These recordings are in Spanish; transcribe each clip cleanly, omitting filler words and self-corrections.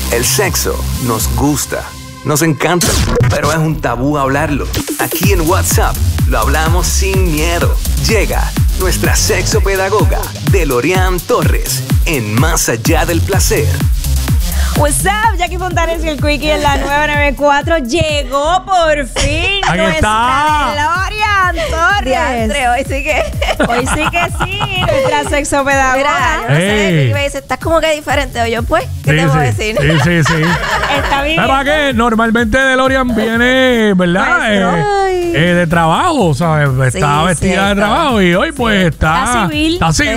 El sexo nos gusta, nos encanta, pero es un tabú hablarlo. Aquí en WhatsApp lo hablamos sin miedo. Llega nuestra sexopedagoga Delorian Torres en Más Allá del Placer. What's up, Jackie Fontanes y el Quickie en la 994. Llegó por fin Ahí nuestra está. Delorian Torres. Diantre, hoy sí que... Hoy sí que sí, nuestra sexopedagoga. Mira, yo no sé, Ricky me dice, estás como que diferente. O yo, pues, ¿qué te puedo decir? Sí. Está bien. ¿Sabes qué? Normalmente DeLorean viene, ¿verdad? De trabajo, ¿sabes? Está vestida cierto. de trabajo y hoy pues está civil.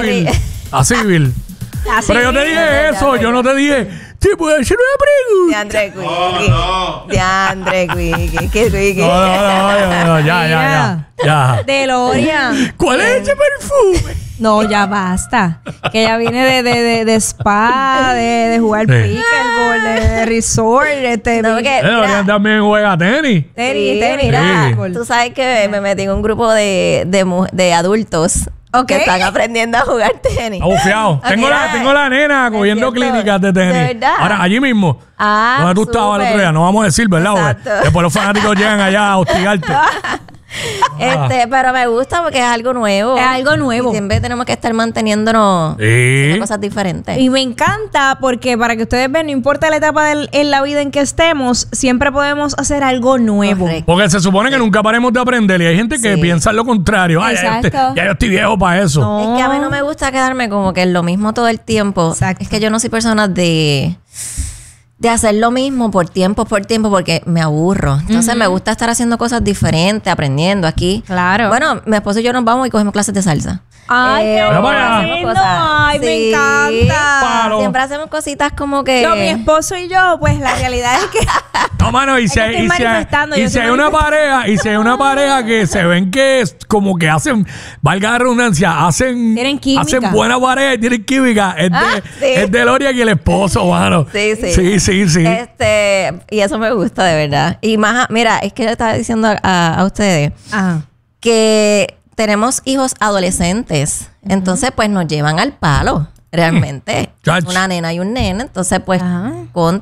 Pero yo te dije eso, yo no te dije, ¿te puedo hacer una pregunta? Diandre Quickie. ¿Qué Quickie? No, ya. Delorian. ¿Cuál es ese perfume? No, ya basta. Que ella viene de spa, de jugar Sí. pickleball, de resort, No, porque, DeLorean también juega tenis. tenis, mira, Sí. tú sabes que me metí en un grupo de adultos que están aprendiendo a jugar tenis. Bufiado. Tengo la nena cogiendo cierto. clínicas de tenis. ¿De verdad? Ahora, allí mismo. Donde tú estabas el otro día. No vamos a decir, ¿verdad? Porque Exacto. después los fanáticos llegan allá a hostigarte. Pero me gusta porque es algo nuevo. Es algo nuevo. Y siempre tenemos que estar manteniéndonos haciendo cosas diferentes. Y me encanta porque para que ustedes vean, no importa la etapa en la vida en que estemos, siempre podemos hacer algo nuevo. Correcto. Porque se supone que nunca paremos de aprender y hay gente que piensa lo contrario. Ay, Exacto. ya yo estoy viejo para eso. No. Es que a mí no me gusta quedarme como que en lo mismo todo el tiempo. Exacto. Es que yo no soy persona de hacer lo mismo por tiempo porque me aburro. Entonces me gusta estar haciendo cosas diferentes, aprendiendo aquí. Claro. Bueno, mi esposo y yo nos vamos y cogemos clases de salsa. Ay, qué Pero vaya. lindo. Ay, me Sí. encanta. Palo. Siempre hacemos cositas como que... No, mi esposo y yo, pues la realidad es que No, mano, y si que hay, estoy manifestando, yo y si estoy hay una pareja, que se ven que es como que hacen, valga la redundancia, Tienen química. hacen buena pareja y tienen química, es sí. de Delorian y el esposo, mano. Sí. Y eso me gusta de verdad. Y más, mira, es que yo estaba diciendo a ustedes que tenemos hijos adolescentes. Entonces, pues nos llevan al palo. Realmente. Chach. Una nena y un nene. Entonces, pues, Ajá.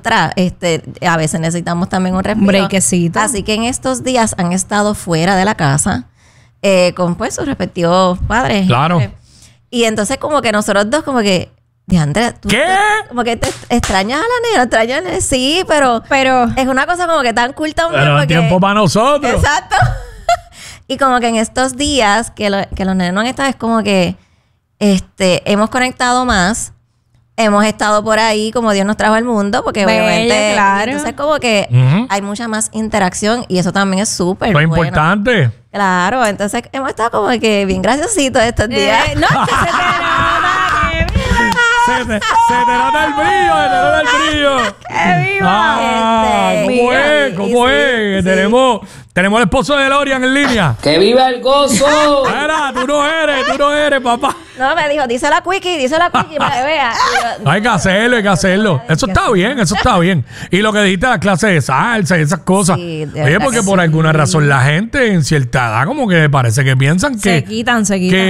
a veces necesitamos también un respiro. Un brequecito. Así que en estos días han estado fuera de la casa con, pues, sus respectivos padres. Claro. Y entonces, como que nosotros dos, como que, Diandre, tú ¿Qué? como que te extrañas a la nena, extrañas a la nena. Sí, pero es una cosa como que tan cool también. Pero el porque- tiempo para nosotros. Exacto. Y como que en estos días que los nenes no han estado, es como que hemos conectado más. Hemos estado por ahí como Dios nos trajo al mundo, porque Bello, obviamente... claro. Entonces como que Ujú. hay mucha más interacción y eso también es súper Lo bueno. importante. Claro, entonces hemos estado como que bien graciositos estos días. no, que se te nota, que viva. Se te nota el brillo, ¡Que viva! ¿Cómo es? Tenemos el esposo de Delorian en línea. ¡Que viva el gozo! Mira, tú no eres, papá. No, me dijo, díselo a Quickie para que vea. Y yo, Hay que hacerlo. Eso está bien. Y lo que dijiste, las clases de salsa y esas cosas. Sí, de Oye, verdad porque que por sí. alguna razón la gente en cierta edad como que parece que piensan Se que quitan.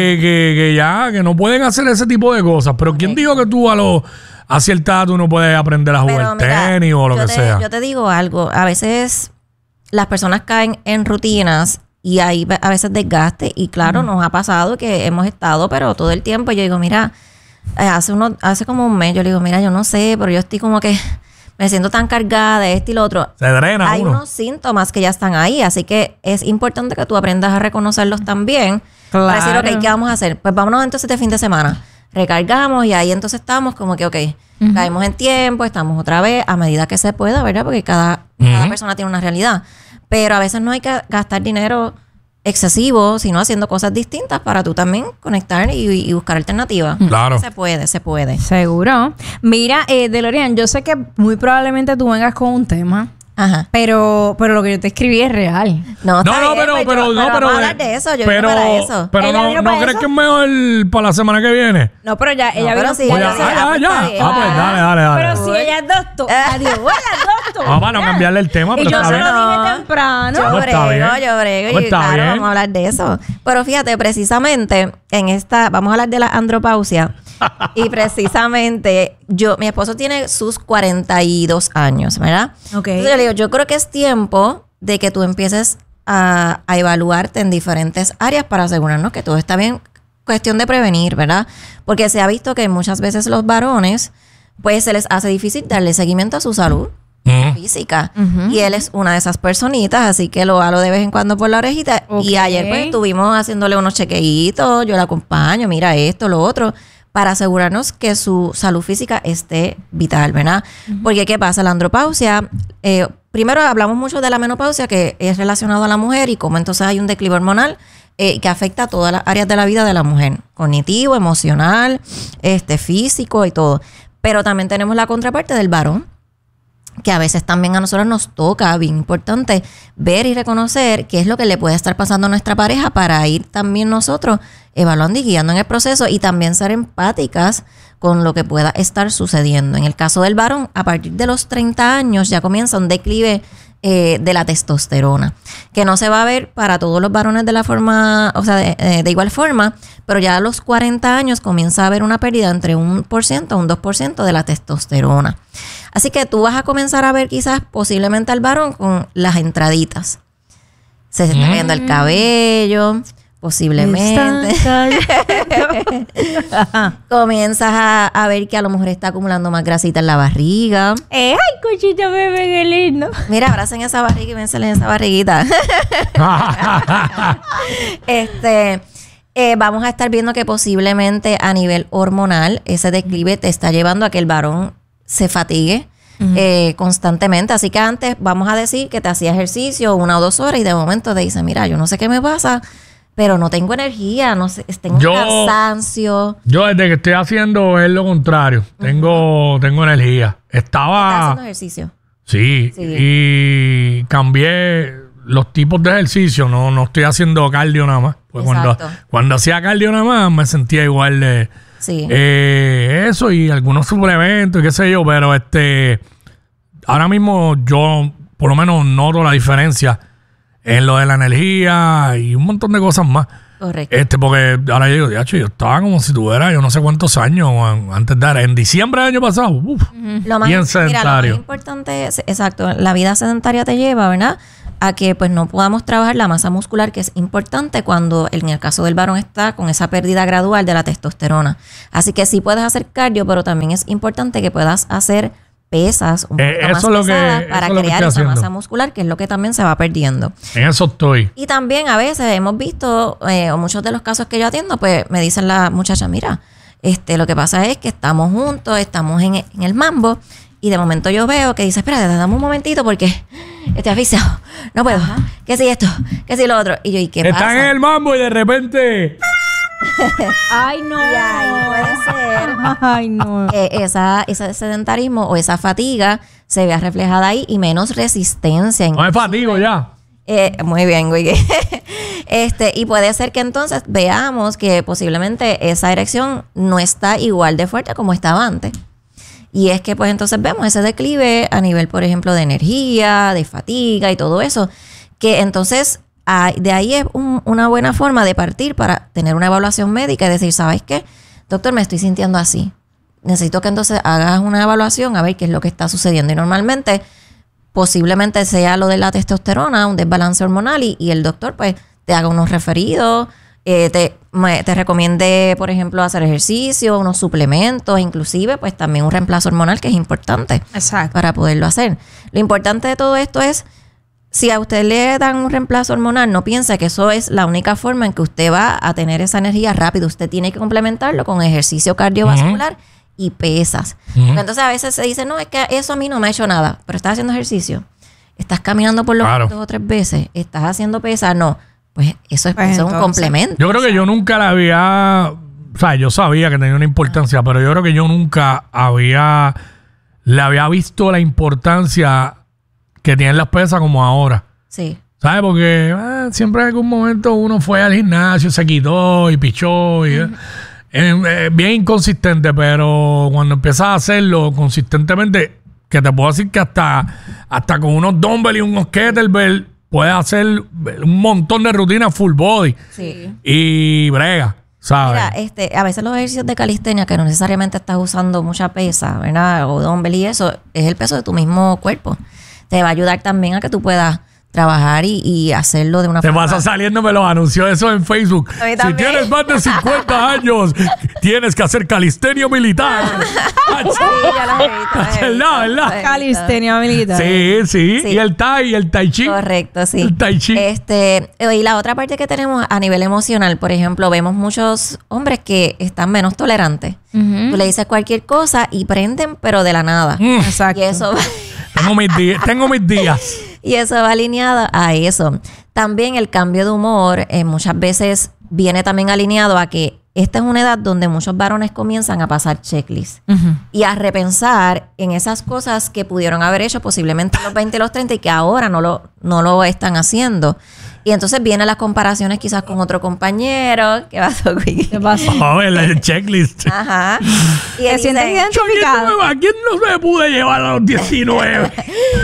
que no pueden hacer ese tipo de cosas. Pero ¿quién dijo que tú a cierta edad tú no puedes aprender a jugar Pero mira, tenis o lo que sea? Yo te digo algo. A veces las personas caen en rutinas y hay a veces desgaste. Y claro, nos ha pasado que hemos estado, pero todo el tiempo yo digo, mira, hace como un mes yo le digo, mira, yo no sé, pero yo estoy como que me siento tan cargada de esto y lo otro. Se drena Hay uno. unos síntomas que ya están ahí, así que es importante que tú aprendas a reconocerlos también. Claro. Para decir, ok, ¿qué vamos a hacer? Pues vámonos entonces de fin de semana. Recargamos y ahí entonces estamos como que, ok, caemos en tiempo, estamos otra vez a medida que se pueda, ¿verdad? Porque cada persona tiene una realidad. Pero a veces no hay que gastar dinero excesivo, sino haciendo cosas distintas para tú también conectar y buscar alternativas. Claro. Se puede. Seguro. Mira, Delorian, yo sé que muy probablemente tú vengas con un tema, Ajá. pero lo que yo te escribí es real. No, está bien, pero vamos a hablar de eso. Yo vine para eso. Pero Ella vino no para crees eso. que es mejor para la semana que viene. No, pero ya ella pero vino. sí, Pues ella ya, sí, ya. está bien. Pues dale. Pero si ella es doctor. Adiós, doctor. Vamos a no cambiarle el tema, Y pero yo está se bien. lo dije temprano. Yo Pues está brego. bien. Pues Y está claro, bien. vamos a hablar de eso. Pero fíjate, precisamente, vamos a hablar de la andropausia. Y precisamente, mi esposo tiene sus 42 años, ¿verdad? Ok. Entonces yo le digo, yo creo que es tiempo de que tú empieces a evaluarte en diferentes áreas para asegurarnos que todo está bien. Cuestión de prevenir, ¿verdad? Porque se ha visto que muchas veces los varones, pues se les hace difícil darle seguimiento a su salud física. Y él es una de esas personitas, así que lo halo de vez en cuando por la orejita. Y ayer pues estuvimos haciéndole unos chequeitos, yo le acompaño, mira esto, lo otro, para asegurarnos que su salud física esté vital, ¿verdad? Porque ¿qué pasa? La andropausia, primero hablamos mucho de la menopausia, que es relacionado a la mujer y cómo entonces hay un declive hormonal que afecta a todas las áreas de la vida de la mujer, cognitivo, emocional, físico y todo. Pero también tenemos la contraparte del varón, que a veces también a nosotros nos toca, bien importante, ver y reconocer qué es lo que le puede estar pasando a nuestra pareja para ir también nosotros evaluando y guiando en el proceso y también ser empáticas con lo que pueda estar sucediendo. En el caso del varón, a partir de los 30 años ya comienza un declive de la testosterona, que no se va a ver para todos los varones de la forma, o sea, de igual forma, pero ya a los 40 años comienza a haber una pérdida entre 1% a un 2% de la testosterona. Así que tú vas a comenzar a ver quizás posiblemente al varón con las entraditas. Se está cayendo el cabello, posiblemente. Comienzas a ver que a lo mejor está acumulando más grasita en la barriga. ¡Ay, cochita bebé, qué lindo! Mira, abracen esa barriga y vénsele esa barriguita. Vamos a estar viendo que posiblemente a nivel hormonal ese declive te está llevando a que el varón se fatigue constantemente. Así que antes vamos a decir que te hacía ejercicio 1 o 2 horas y de momento te dice, mira, yo no sé qué me pasa, pero no tengo energía, no sé, tengo un cansancio. Yo desde que estoy haciendo es lo contrario. Tengo energía. ¿Estás haciendo ejercicio? Sí, y cambié los tipos de ejercicio. No estoy haciendo cardio nada más. Pues cuando hacía cardio nada más me sentía igual de... Sí. Eso y algunos suplementos y qué sé yo, pero ahora mismo yo por lo menos noto la diferencia en lo de la energía y un montón de cosas más. Correcto. Porque ahora yo digo, yo estaba como si tuviera yo no sé cuántos años antes de en diciembre del año pasado. Bien sedentario. Mira, lo más importante es, exacto, la vida sedentaria te lleva, ¿verdad?, a que pues no podamos trabajar la masa muscular, que es importante cuando en el caso del varón está con esa pérdida gradual de la testosterona. Así que sí puedes hacer cardio, pero también es importante que puedas hacer pesas un poquito más pesadas para crear esa masa muscular, que es lo que también se va perdiendo. En eso estoy. Y también a veces hemos visto, o muchos de los casos que yo atiendo, pues me dicen las muchachas, mira, lo que pasa es que estamos juntos, estamos en el mambo, y de momento yo veo que dice, espérate, dame un momentito porque estoy asfixiado, no puedo, que si esto, que si lo otro. Y yo, ¿y qué pasa? Están en el mambo y de repente... ¡Ay, no! Y ahí puede ser ¡ay, no! ese sedentarismo o esa fatiga se vea reflejada ahí y menos resistencia. No me fatigo ya. Muy bien, güey. Y puede ser que entonces veamos que posiblemente esa erección no está igual de fuerte como estaba antes. Y es que pues entonces vemos ese declive a nivel, por ejemplo, de energía, de fatiga y todo eso, que entonces de ahí es una buena forma de partir para tener una evaluación médica y decir, ¿sabes qué? Doctor, me estoy sintiendo así. Necesito que entonces hagas una evaluación a ver qué es lo que está sucediendo. Y normalmente, posiblemente sea lo de la testosterona, un desbalance hormonal y el doctor pues te haga unos referidos, te recomiende, por ejemplo, hacer ejercicio, unos suplementos, inclusive pues también un reemplazo hormonal que es importante. Exacto. Para poderlo hacer. Lo importante de todo esto es, si a usted le dan un reemplazo hormonal, no piense que eso es la única forma en que usted va a tener esa energía rápido. Usted tiene que complementarlo con ejercicio cardiovascular y pesas. Porque entonces a veces se dice, no, es que eso a mí no me ha hecho nada, pero estás haciendo ejercicio, estás caminando por lo menos 2 o 3 veces, estás haciendo pesas, no. Pues eso es un complemento. Yo creo que yo nunca la había... O sea, yo sabía que tenía una importancia, pero yo creo que yo nunca le había visto la importancia que tienen las pesas como ahora. Sí. ¿Sabes? Porque siempre en algún momento uno fue al gimnasio, se quitó y pichó. Y, bien inconsistente, pero cuando empiezas a hacerlo consistentemente, que te puedo decir que hasta con unos dumbbells y unos kettlebells puedes hacer un montón de rutinas full body. Sí. Y brega. ¿sabes? Mira, a veces los ejercicios de calistenia, que no necesariamente estás usando mucha pesa, ¿verdad? O dumbbell y eso, es el peso de tu mismo cuerpo. Te va a ayudar también a que tú puedas trabajar y hacerlo de una forma. Te vas saliéndome los anuncios eso en Facebook. A mí Si también. tienes más de 50 años, tienes que hacer calistenia militar. Sí, ya las he visto. ¿Verdad? Calistenia militar. Sí. Sí. Y el tai chi. Correcto, sí. El tai chi. Y la otra parte que tenemos a nivel emocional, por ejemplo, vemos muchos hombres que están menos tolerantes. Tú le dices cualquier cosa y prenden, pero de la nada. Exacto. Y eso va, Tengo mis días. y eso va alineado a eso. También el cambio de humor muchas veces viene también alineado a que esta es una edad donde muchos varones comienzan a pasar checklists y a repensar en esas cosas que pudieron haber hecho posiblemente a los 20 y los 30 y que ahora no lo están haciendo. Y entonces vienen las comparaciones quizás con otro compañero. ¿Qué pasó, Quickie? ¿Qué pasa? A ver, el checklist. Ajá. Y ¿Te él sientes dice, identificado? ¿A quién no me pude llevar a los 19?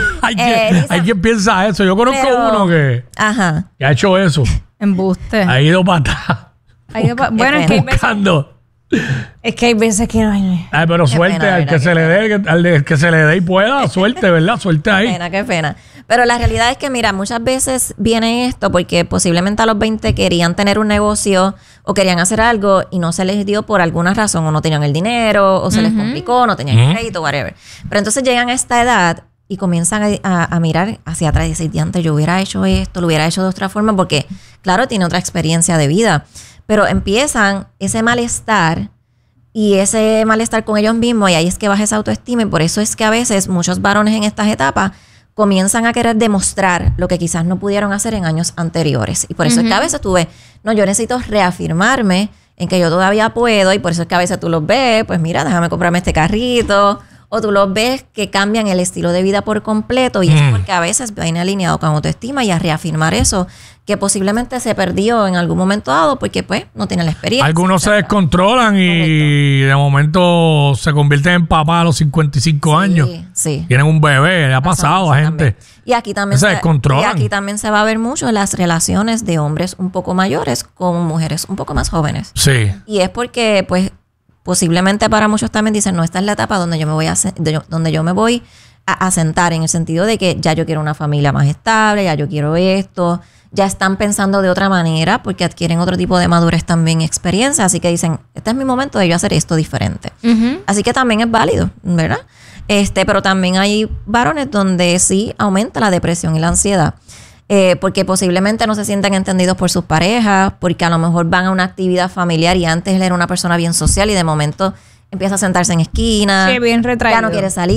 Hay quien piensa eso. Yo conozco pero- uno que Ajá. ha hecho eso. Embuste. Ha ido para atrás Bueno, es que hay veces, buscando. es que hay veces que no hay. Ay, pero suerte pena, al ¿verdad? que se le dé, al que se le dé y pueda. Suerte, ¿verdad? Suerte ahí. Qué pena. Pero la realidad es que, mira, muchas veces viene esto porque posiblemente a los 20 querían tener un negocio o querían hacer algo y no se les dio por alguna razón, o no tenían el dinero, o se les complicó, no tenían crédito, whatever. Pero entonces llegan a esta edad y comienzan a mirar hacia atrás y decir, diantre, yo hubiera hecho esto, lo hubiera hecho de otra forma, porque, claro, tiene otra experiencia de vida. Pero empiezan ese malestar y ese malestar con ellos mismos, y ahí es que baja esa autoestima, y por eso es que a veces muchos varones en estas etapas comienzan a querer demostrar lo que quizás no pudieron hacer en años anteriores. Y por eso es que a veces tú ves, no, yo necesito reafirmarme en que yo todavía puedo, y por eso es que a veces tú los ves, pues mira, déjame comprarme este carrito, o tú los ves que cambian el estilo de vida por completo, y es porque a veces viene alineado con autoestima y a reafirmar eso que posiblemente se perdió en algún momento dado porque pues no tiene la experiencia. Algunos se etcétera. descontrolan y de momento se convierten en papá a los 55 años. Sí. Tienen un bebé. Le ha pasado a También. gente. Y aquí también Se descontrolan. y aquí también se va a ver mucho las relaciones de hombres un poco mayores con mujeres un poco más jóvenes. Sí. Y es porque, pues, posiblemente para muchos también dicen, no, esta es la etapa donde yo me voy a sentar, en el sentido de que ya yo quiero una familia más estable, ya yo quiero esto, ya están pensando de otra manera porque adquieren otro tipo de madurez también y experiencia, así que dicen, este es mi momento de yo hacer esto diferente. Así que también es válido, ¿verdad? Pero también hay varones donde sí aumenta la depresión y la ansiedad. Porque posiblemente no se sientan entendidos por sus parejas, porque a lo mejor van a una actividad familiar y antes él era una persona bien social y de momento empieza a sentarse en esquina, Sí, bien retraído. ya no quiere salir.